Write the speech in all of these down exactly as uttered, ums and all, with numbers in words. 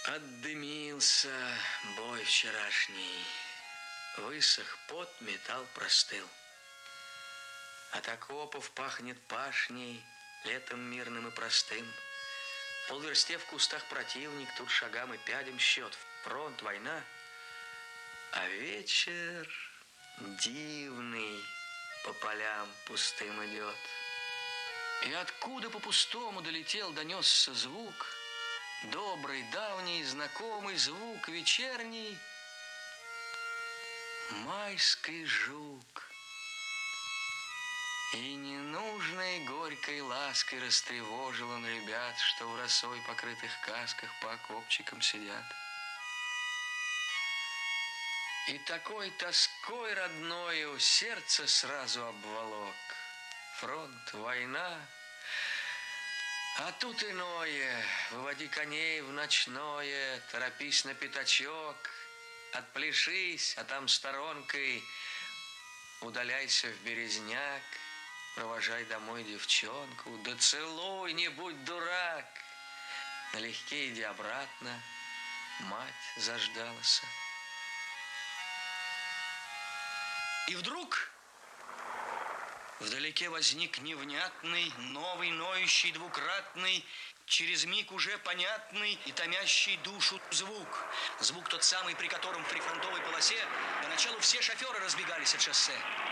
Отдымился бой вчерашний, высох пот, металл простыл. От окопов пахнет пашней, летом мирным и простым. Полверсте в кустах противник, тут шагам и пядем счет. Фронт, война, а вечер дивный по полям пустым идет. И откуда по пустому долетел, донесся звук, добрый, давний, знакомый звук вечерний, майский жук. И ненужной горькой лаской растревожил он ребят, что в росой покрытых касках по окопчикам сидят. И такой тоской родною сердце сразу обволок. Фронт, война, а тут иное. Выводи коней в ночное, торопись на пятачок, отпляшись, а там сторонкой удаляйся в березняк. Провожай домой девчонку, да целуй, не будь дурак. Налегке иди обратно, мать заждалась. И вдруг вдалеке возник невнятный, новый, ноющий, двукратный, через миг уже понятный и томящий душу звук. Звук тот самый, при котором в прифронтовой полосе поначалу все шоферы разбегались от шоссе.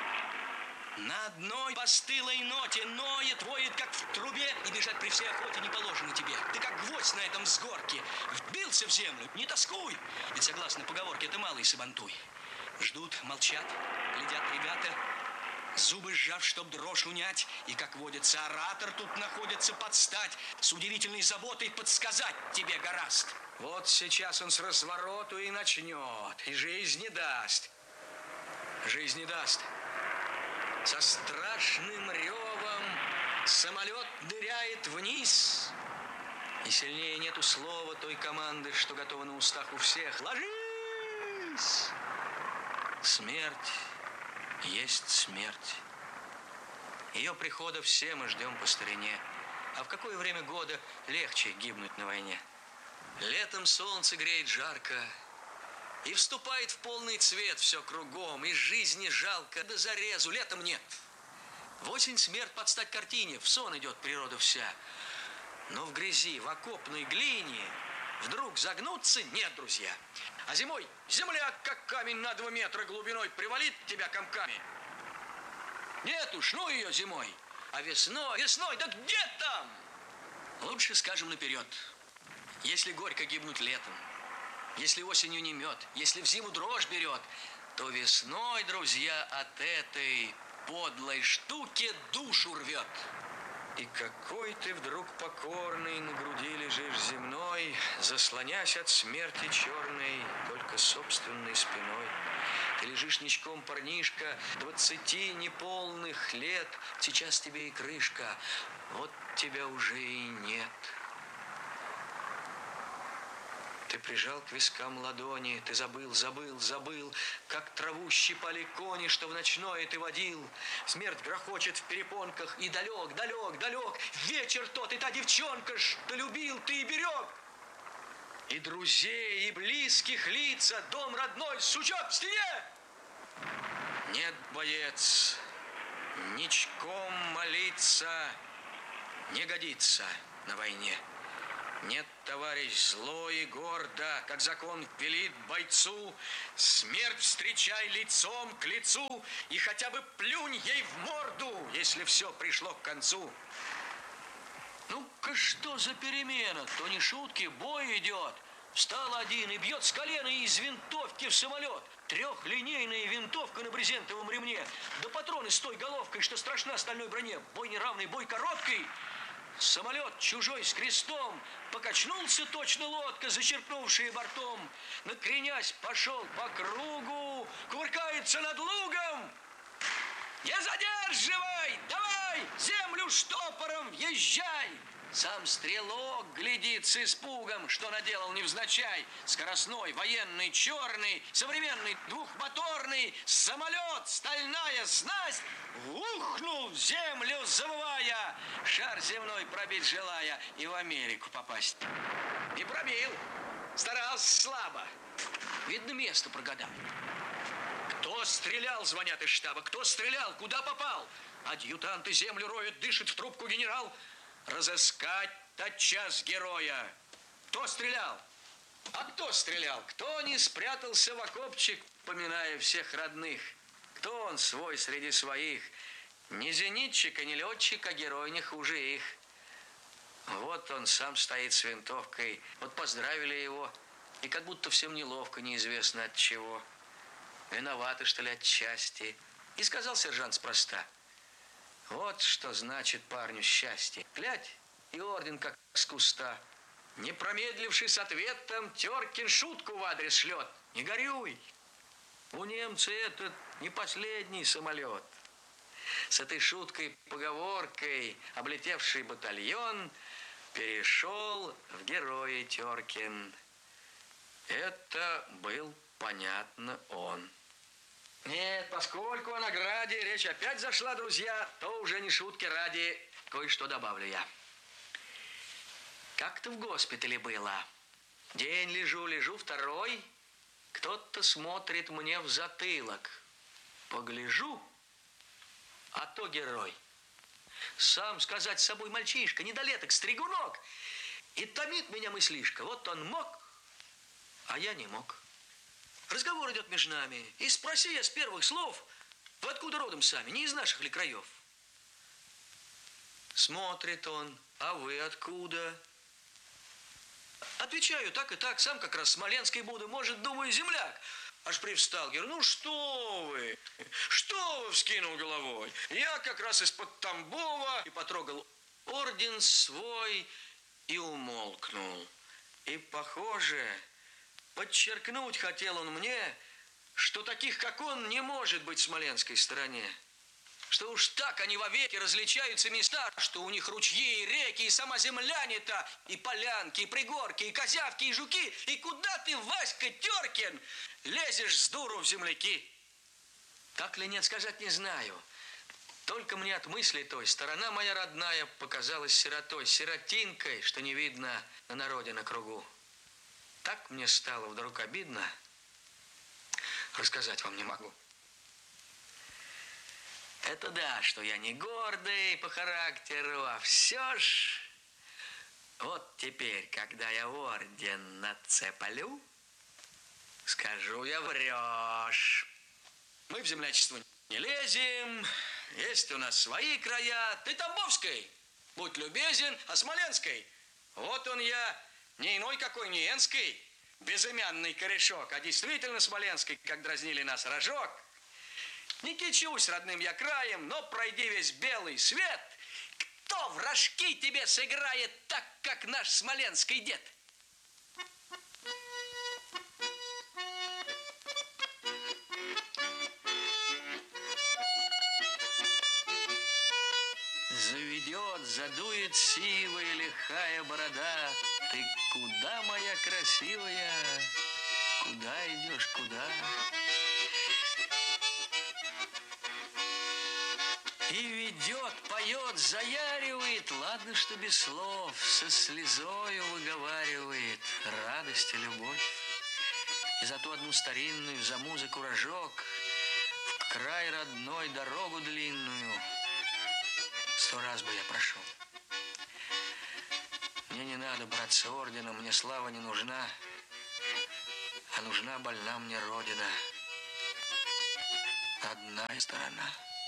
На одной постылой ноте ноет, воет, как в трубе, и бежать при всей охоте не положено тебе. Ты как гвоздь на этом взгорке, вбился в землю, не тоскуй. Ведь согласно поговорке, это малый сабантуй. Ждут, молчат, глядят ребята, зубы сжав, чтоб дрожь унять. И, как водится, оратор тут находится под стать, с удивительной заботой подсказать тебе гораст. Вот сейчас он с развороту и начнет, и жизни даст. Жизни даст. Со страшным ревом самолет ныряет вниз, и сильнее нету слова той команды, что готова на устах у всех. Ложись! Смерть есть смерть. Ее прихода все мы ждем по старине. А в какое время года легче гибнуть на войне? Летом солнце греет жарко, и вступает в полный цвет все кругом, и жизни жалко до зарезу, летом нет. В осень смерть под стать картине, в сон идет природа вся. Но в грязи, в окопной глине вдруг загнуться нет, друзья. А зимой земля, как камень на два метра глубиной, привалит тебя комками. Нет уж, ну ее зимой. А весной, весной, да где там? Лучше скажем наперед. Если горько гибнуть летом, если осенью не мед, если в зиму дрожь берет, то весной, друзья, от этой подлой штуки душу рвет. И какой ты вдруг покорный на груди лежишь земной, заслонясь от смерти черной только собственной спиной. Ты лежишь ничком, парнишка, двадцати неполных лет, сейчас тебе и крышка, вот тебя уже и нет. Ты прижал к вискам ладони, ты забыл, забыл, забыл, как траву щипали кони, что в ночное ты водил. Смерть грохочет в перепонках, и далек, далек, далек вечер тот, и та девчонка, что любил ты и берег. И друзей, и близких лица, дом родной, сучок в стене. Нет, боец, ничком молиться не годится на войне. Нет, товарищ, зло и гордо, как закон велит бойцу, смерть встречай лицом к лицу и хотя бы плюнь ей в морду, если все пришло к концу. Ну-ка, что за перемена? То не шутки, бой идет. Встал один и бьет с колена из винтовки в самолет. Трехлинейная винтовка на брезентовом ремне, да патроны с той головкой, что страшна стальной броне. Бой неравный, бой короткий. Самолет чужой с крестом покачнулся точно лодка, зачерпнувшая бортом. Накренясь, пошел по кругу, кувыркается над лугом. Не задерживай! Давай! Землю штопором въезжай! Сам стрелок глядит с испугом, что наделал невзначай. Скоростной, военный, черный, современный, двухмоторный самолет, стальная снасть ухнул в землю, завывая. летая, шар земной пробить желая и в Америку попасть. И пробил. Старался слабо. Видно, место прогадал. Кто стрелял, звонят из штаба. Кто стрелял, куда попал? Адъютанты землю роют, дышит в трубку генерал. Разыскать тотчас героя. Кто стрелял? А кто стрелял? Кто не спрятался в окопчик, поминая всех родных? Кто он свой среди своих? Ни зенитчик, и ни летчик, а герой не хуже их. Вот он сам стоит с винтовкой. Вот поздравили его. И как будто всем неловко, неизвестно от чего. Виноваты, что ли, отчасти. И сказал сержант спроста: вот что значит парню счастье. Глядь, и орден как с куста. Не промедливший с ответом, Теркин шутку в адрес шлет. Не горюй. У немца этот не последний самолет. С этой шуткой, поговоркой облетевший батальон перешел в героя Теркин. Это был, понятно, он. Нет, поскольку о награде речь опять зашла, друзья, то уже не шутки ради, кое-что добавлю я. Как-то в госпитале было. День лежу, лежу, второй. Кто-то смотрит мне в затылок. Погляжу, а то герой. Сам сказать с собой мальчишка, недолеток, стригунок. И томит меня мыслишка. Вот он мог, а я не мог. Разговор идет между нами. И спроси я с первых слов, вы откуда родом сами, не из наших ли краев? Смотрит он, а вы откуда? Отвечаю, так и так, сам как раз Смоленской буду, может, думаю, земляк. Аж привстал, говорю, ну что вы, что вы, вскинул головой. Я как раз из-под Тамбова и потрогал орден свой и умолкнул. И, похоже, подчеркнуть хотел он мне, что таких, как он, не может быть в смоленской стороне. Что уж так они вовеки различаются места, что у них ручьи, и реки, и сама земля не та, и полянки, и пригорки, и козявки, и жуки. И куда ты, Васька Теркин, лезешь с дуру в земляки? Так ли нет, сказать не знаю. Только мне от мысли той сторона моя родная показалась сиротой, сиротинкой, что не видно на народе на кругу. Так мне стало вдруг обидно, рассказать вам не могу. Это да, что я не гордый по характеру, а все ж... Вот теперь, когда я орден нацеплю, скажу я, врешь. Мы в землячество не лезем, есть у нас свои края. Ты Тамбовской, будь любезен, а Смоленской. Вот он я, не иной какой, не Энской, безымянный корешок, а действительно Смоленской, как дразнили нас, рожок. Не кичусь родным я краем, но пройди весь белый свет, кто в рожки тебе сыграет так, как наш смоленский дед? Заведет, задует сивая лихая борода. Ты куда, моя красивая? Куда идешь, куда? И ведет, поет, заяривает, ладно, что без слов, со слезою выговаривает радость и любовь. И за ту одну старинную, за музыку рожок, в край родной дорогу длинную сто раз бы я прошел. Мне не надо браться орденом, мне слава не нужна, а нужна больна мне родина, одна сторона.